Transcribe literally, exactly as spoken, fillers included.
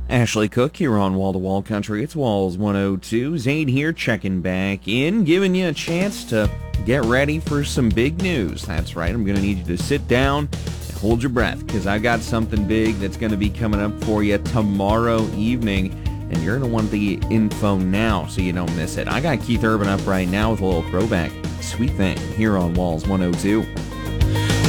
Ashley Cook here on Wall to Wall Country. It's Walls one oh two. Zane here checking back in, giving you a chance to get ready for some big news. That's right, I'm going to need you to sit down and hold your breath because I got something big that's going to be coming up for you tomorrow evening, and you're going to want the info now so you don't miss it. I got Keith Urban up right now with a little throwback. Sweet Thing here on Walls one oh two.